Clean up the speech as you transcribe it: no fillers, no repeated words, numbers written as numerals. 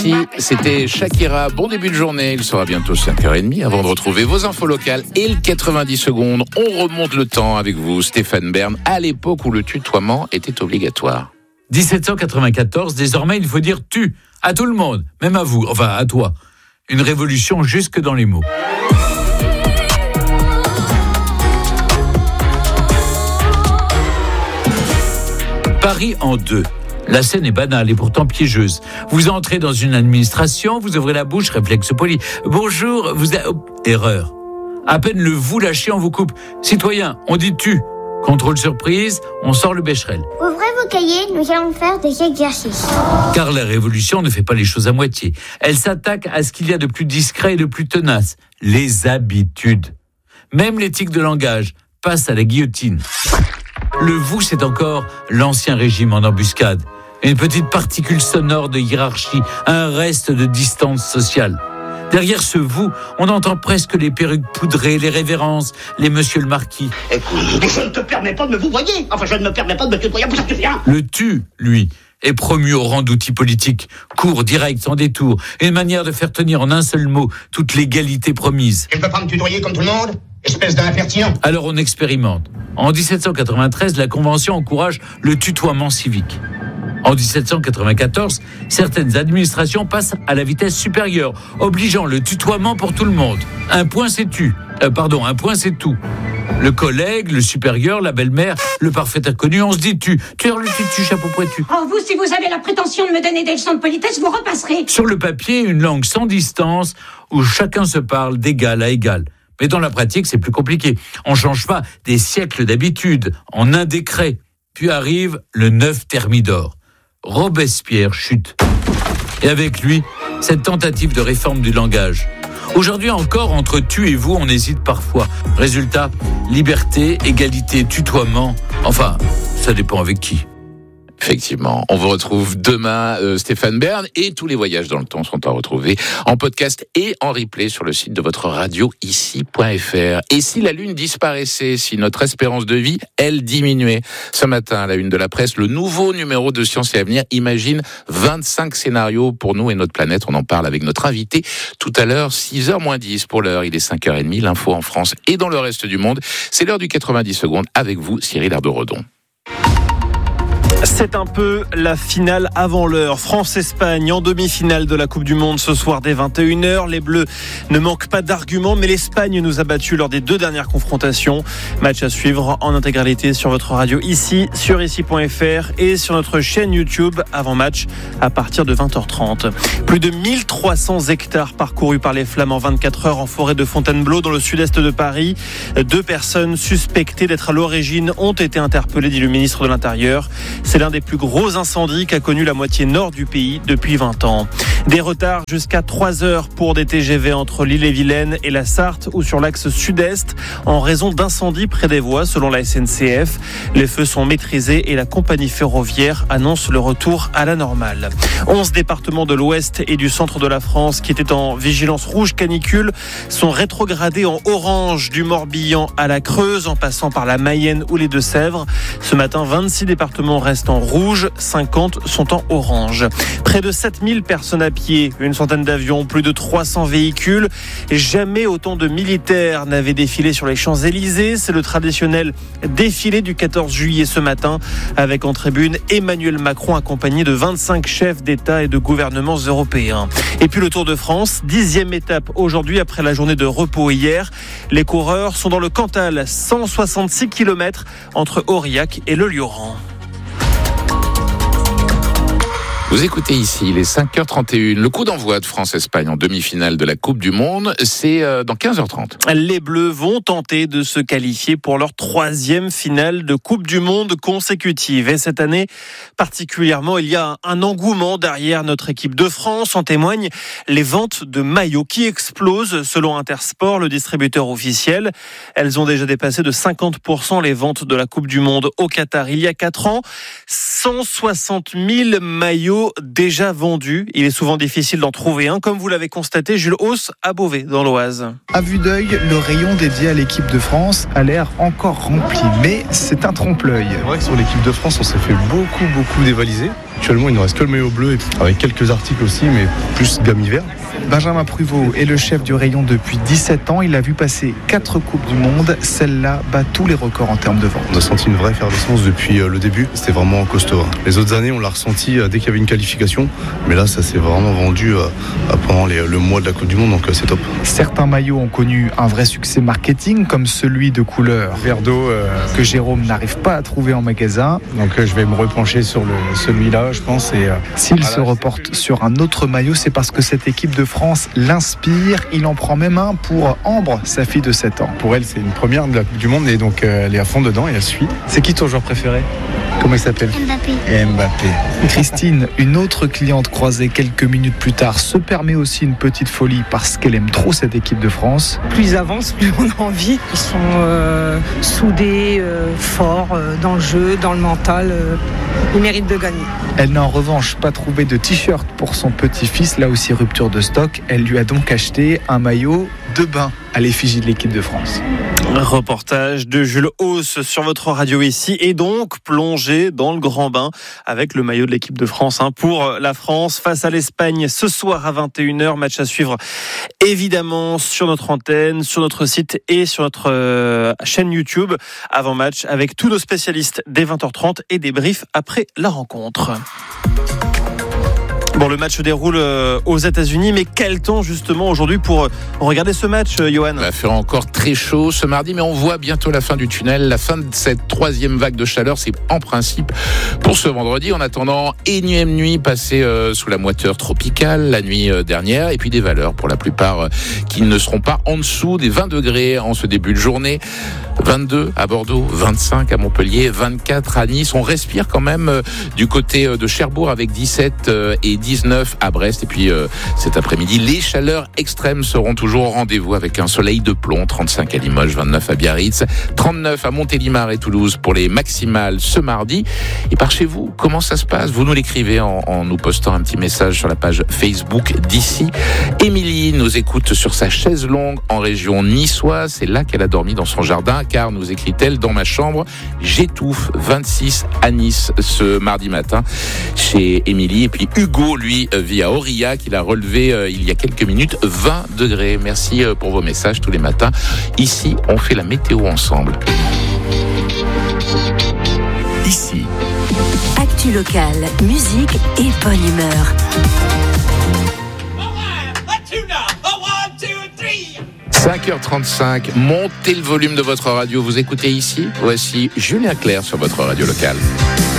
C'était Shakira. Bon début de journée. Il sera bientôt 5h30 avant de retrouver vos infos locales et le 90 secondes. On remonte le temps avec vous, Stéphane Bern, à l'époque où le tutoiement était obligatoire. 1794, désormais il faut dire tu à tout le monde, même à vous, enfin à toi. Une révolution jusque dans les mots. Paris en deux. La scène est banale et pourtant piégeuse. Vous entrez dans une administration, vous ouvrez la bouche, réflexe poli. Bonjour, erreur. À peine le vous lâchez, on vous coupe. Citoyen, on dit tu. Contrôle surprise, on sort le Becherel. Ouvrez vos cahiers, nous allons faire des exercices. Car la révolution ne fait pas les choses à moitié. Elle s'attaque à ce qu'il y a de plus discret et de plus tenace. Les habitudes. Même l'éthique de langage passe à la guillotine. Le vous, c'est encore l'ancien régime en embuscade. Une petite particule sonore de hiérarchie, un reste de distance sociale. Derrière ce vous, on entend presque les perruques poudrées, les révérences, les monsieur le marquis. Écoute, je ne te permets pas de me vouvoyer. Enfin, je ne me permets pas de me tutoyer. Vous savez rien. Le tu, lui, est promu au rang d'outil politique. Court, direct, sans détour. Une manière de faire tenir en un seul mot toute l'égalité promise. Je ne peux pas me tutoyer comme tout le monde, espèce d'impertinent. Alors on expérimente. En 1793, la Convention encourage le tutoiement civique. En 1794, certaines administrations passent à la vitesse supérieure, obligeant le tutoiement pour tout le monde. Un point c'est un point c'est tout. Le collègue, le supérieur, la belle-mère, le parfait inconnu, on se dit tu. Tu es le tu, chapeau pointu. Oh, vous, si vous avez la prétention de me donner des leçons de politesse, vous repasserez. Sur le papier, une langue sans distance, où chacun se parle d'égal à égal. Mais dans la pratique, c'est plus compliqué. On change pas des siècles d'habitude en un décret. Puis arrive le 9 Thermidor. Robespierre chute. Et avec lui, cette tentative de réforme du langage. Aujourd'hui encore, entre tu et vous, on hésite parfois. Résultat, liberté, égalité, tutoiement. Enfin, ça dépend avec qui. Effectivement, on vous retrouve demain, Stéphane Bern, et tous les voyages dans le temps sont à retrouver en podcast et en replay sur le site de votre radio ici.fr. Et si la Lune disparaissait, si notre espérance de vie, elle diminuait? Ce matin, à la une de la presse, le nouveau numéro de Science et Avenir imagine 25 scénarios pour nous et notre planète. On en parle avec notre invité tout à l'heure, 6h-10 pour l'heure. Il est 5h30, l'info en France et dans le reste du monde. C'est l'heure du 90 secondes avec vous, Cyril Ardo-Redon. C'est un peu la finale avant l'heure. France-Espagne en demi-finale de la Coupe du Monde ce soir dès 21h. Les Bleus ne manquent pas d'arguments, mais l'Espagne nous a battus lors des 2 dernières confrontations. Match à suivre en intégralité sur votre radio ici, sur ici.fr et sur notre chaîne YouTube avant match à partir de 20h30. Plus de 1300 hectares parcourus par les flammes en 24 heures en forêt de Fontainebleau dans le sud-est de Paris. 2 personnes suspectées d'être à l'origine ont été interpellées, dit le ministre de l'Intérieur. C'est l'un des plus gros incendies qu'a connu la moitié nord du pays depuis 20 ans. Des retards jusqu'à 3 heures pour des TGV entre l'Ille-et-Vilaine et la Sarthe ou sur l'axe sud-est en raison d'incendies près des voies selon la SNCF. Les feux sont maîtrisés et la compagnie ferroviaire annonce le retour à la normale. 11 départements de l'ouest et du centre de la France qui étaient en vigilance rouge canicule sont rétrogradés en orange du Morbihan à la Creuse en passant par la Mayenne ou les Deux-Sèvres. Ce matin, 26 départements restent en rouge, 50 sont en orange. Près de 7000 personnes à pied, une centaine d'avions, plus de 300 véhicules. Jamais autant de militaires n'avaient défilé sur les Champs-Élysées. C'est le traditionnel défilé du 14 juillet ce matin, avec en tribune Emmanuel Macron accompagné de 25 chefs d'État et de gouvernements européens. Et puis le Tour de France, 10e étape aujourd'hui après la journée de repos hier. Les coureurs sont dans le Cantal, 166 km entre Aurillac et le Lioran. Vous écoutez ici, il est 5h31. Le coup d'envoi de France-Espagne en demi-finale de la Coupe du Monde, c'est dans 15h30. Les Bleus vont tenter de se qualifier pour leur 3e finale de Coupe du Monde consécutive. Et cette année, particulièrement, il y a un engouement derrière notre équipe de France. En témoignent les ventes de maillots qui explosent selon Intersport, le distributeur officiel. Elles ont déjà dépassé de 50% les ventes de la Coupe du Monde au Qatar il y a 4 ans. 160 000 maillots maillots déjà vendus. Il est souvent difficile d'en trouver un, comme vous l'avez constaté, Jules Hauss à Beauvais, dans l'Oise. À vue d'œil, le rayon dédié à l'équipe de France a l'air encore rempli, mais c'est un trompe-l'œil. C'est vrai que sur l'équipe de France, on s'est fait beaucoup dévaliser. Actuellement, il ne reste que le maillot bleu, avec quelques articles aussi, mais plus gamme hiver. Benjamin Pruvot est le chef du rayon depuis 17 ans. Il a vu passer 4 Coupes du Monde. Celle-là bat tous les records en termes de vente. On a senti une vraie effervescence depuis le début. C'était vraiment costaud. Les autres années, on l'a ressenti dès qu'il y avait une qualification. Mais là, ça s'est vraiment vendu pendant le mois de la Coupe du Monde, donc c'est top. Certains maillots ont connu un vrai succès marketing, comme celui de couleur vert d'eau que Jérôme n'arrive pas à trouver en magasin. Donc je vais me repencher sur celui-là, je pense. Et, S'il se reporte sur un autre maillot, c'est parce que cette équipe de France l'inspire. Il en prend même un pour Ambre, sa fille de 7 ans. Pour elle, c'est une première de la Coupe du Monde et donc elle est à fond dedans et elle suit. C'est qui ton joueur préféré ? Comment il s'appelle ? Mbappé. Christine, une autre cliente croisée quelques minutes plus tard, se permet aussi une petite folie parce qu'elle aime trop cette équipe de France. Plus ils avancent, plus on a envie. Ils sont soudés, forts dans le jeu, dans le mental. Ils méritent de gagner. Elle n'a en revanche pas trouvé de t-shirt pour son petit-fils, là aussi rupture de stock. Elle lui a donc acheté un maillot de bain à l'effigie de l'équipe de France. Reportage de Jules Hauss sur votre radio ici, et donc plongé dans le grand bain avec le maillot de l'équipe de France pour la France face à l'Espagne ce soir à 21h. Match à suivre évidemment sur notre antenne, sur notre site et sur notre chaîne YouTube. Avant match avec tous nos spécialistes dès 20h30 et débrief après la rencontre. Bon, le match se déroule aux États-Unis, mais quel temps justement aujourd'hui pour regarder ce match, Johan ? Il va faire encore très chaud ce mardi, mais on voit bientôt la fin du tunnel, la fin de cette troisième vague de chaleur. C'est en principe pour ce vendredi. En attendant, énième nuit passée sous la moiteur tropicale la nuit dernière, et puis des valeurs pour la plupart qui ne seront pas en dessous des 20 degrés en ce début de journée. 22 à Bordeaux, 25 à Montpellier, 24 à Nice. On respire quand même du côté de Cherbourg avec 17 et 19 à Brest. Et puis cet après-midi, les chaleurs extrêmes seront toujours au rendez-vous avec un soleil de plomb. 35 à Limoges, 29 à Biarritz, 39 à Montélimar et Toulouse pour les maximales ce mardi. Et par chez vous, comment ça se passe ? Vous nous l'écrivez en nous postant un petit message sur la page Facebook d'ici. Émilie nous écoute sur sa chaise longue en région niçoise. C'est là qu'elle a dormi dans son jardin, car, nous écrit-elle, dans ma chambre, j'étouffe. 26 à Nice ce mardi matin chez Émilie. Et puis Hugo, lui, vit à Aurillac. Il a relevé il y a quelques minutes 20 degrés. Merci pour vos messages tous les matins. Ici, on fait la météo ensemble. Ici. Actu locale, musique et bonne humeur. 5h35, montez le volume de votre radio. Vous écoutez ici. Voici Julien Clerc sur votre radio locale.